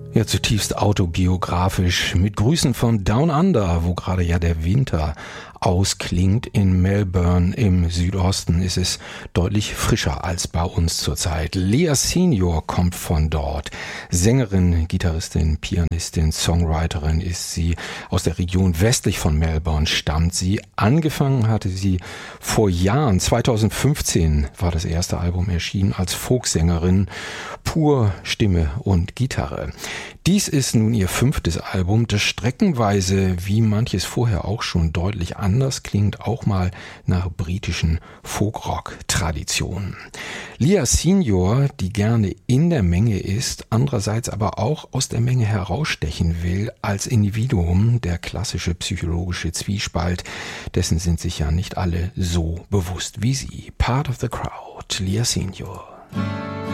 Ja, zutiefst autobiografisch mit Grüßen von Down Under, wo gerade ja der Winter ausklingt. In Melbourne im Südosten ist es deutlich frischer als bei uns zurzeit. Lea Senior kommt von dort. Sängerin, Gitarristin, Pianistin, Songwriterin ist sie. Aus der Region westlich von Melbourne stammt sie. Angefangen hatte sie vor Jahren. 2015 war das erste Album erschienen als Folksängerin. Pur Stimme und Gitarre. Dies ist nun ihr 5. Album, das streckenweise, wie manches vorher auch schon, deutlich anders klingt, auch mal nach britischen Folkrock-Traditionen. Lea Senior, die gerne in der Menge ist, andererseits aber auch aus der Menge herausstechen will, als Individuum, der klassische psychologische Zwiespalt, dessen sind sich ja nicht alle so bewusst wie sie. Part of the Crowd, Lea Senior.